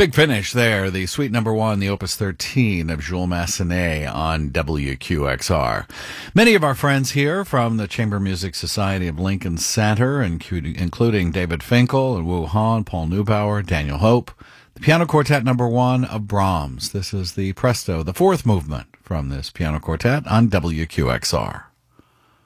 Big finish there, the Suite Number 1, the Opus 13 of Jules Massenet on WQXR. Many of our friends here from the Chamber Music Society of Lincoln Center, including David Finkel and Wu Han, Paul Neubauer, Daniel Hope, the Piano Quartet Number 1 of Brahms. This is the Presto, the fourth movement from this piano quartet on WQXR.